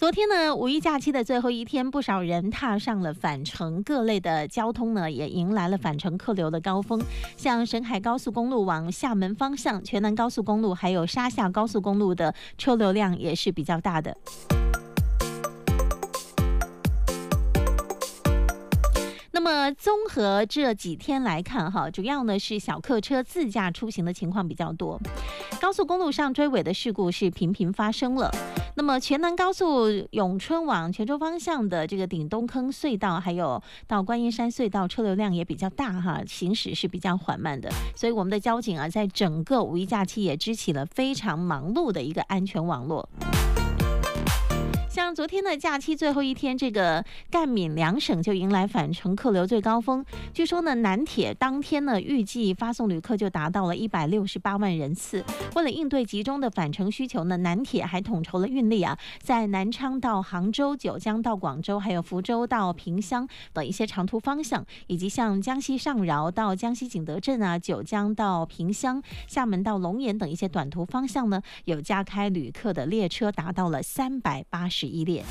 昨天呢，五一假期的最后一天，不少人踏上了返程，各类的交通呢也迎来了返程客流的高峰。像沈海高速公路往厦门方向、全南高速公路还有沙厦高速公路的车流量也是比较大的。那么综合这几天来看哈，主要呢是小客车自驾出行的情况比较多，高速公路上追尾的事故是频频发生了。那么全南高速永春往泉州方向的这个顶东坑隧道，还有到观音山隧道车流量也比较大哈，行驶是比较缓慢的。所以我们的交警啊，在整个五一假期也支起了非常忙碌的一个安全网络。像昨天的假期最后一天，这个赣闽两省就迎来返程客流最高峰。据说呢，南铁当天呢预计发送旅客就达到了168万人次。为了应对集中的返程需求呢，南铁还统筹了运力啊，在南昌到杭州、九江到广州，还有福州到萍乡等一些长途方向，以及像江西上饶到江西景德镇啊、九江到萍乡、厦门到龙岩等一些短途方向呢，有加开旅客的列车达到了381列。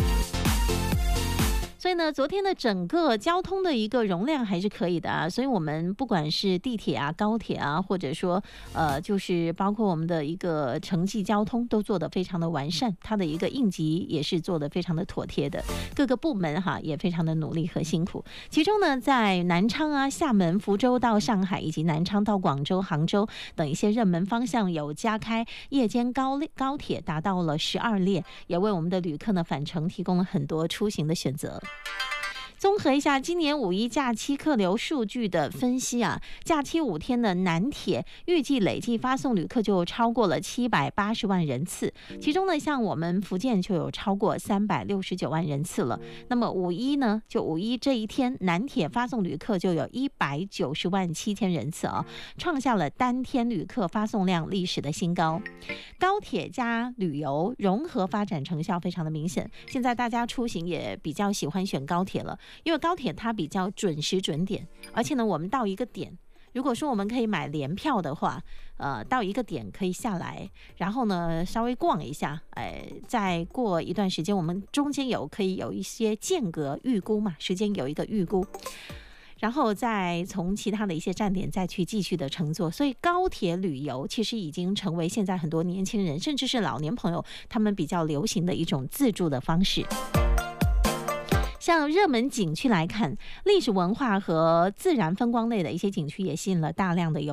所以呢，昨天的整个交通的一个容量还是可以的啊，所以我们不管是地铁啊、高铁啊，或者说就是包括我们的一个城际交通都做得非常的完善，它的一个应急也是做得非常的妥帖的，各个部门哈也非常的努力和辛苦。其中呢，在南昌啊、厦门、福州到上海，以及南昌到广州、杭州等一些热门方向有加开夜间高铁达到了12列，也为我们的旅客呢返程提供了很多出行的选择。综合一下今年五一假期客流数据的分析啊，假期5天的南铁预计累计发送旅客就超过了780万人次，其中呢，像我们福建就有超过369万人次了。那么五一呢，就五一这一天，南铁发送旅客就有190万7千人次啊，创下了单天旅客发送量历史的新高。高铁加旅游融合发展成效非常的明显，现在大家出行也比较喜欢选高铁了。因为高铁它比较准时准点，而且呢，我们到一个点，如果说我们可以买联票的话，到一个点可以下来，然后呢稍微逛一下，再过一段时间，我们中间可以有一些间隔预估嘛，时间有一个预估。然后再从其他的一些站点再去继续的乘坐，所以高铁旅游其实已经成为现在很多年轻人甚至是老年朋友他们比较流行的一种自助的方式。像热门景区来看，历史文化和自然风光类的一些景区也吸引了大量的游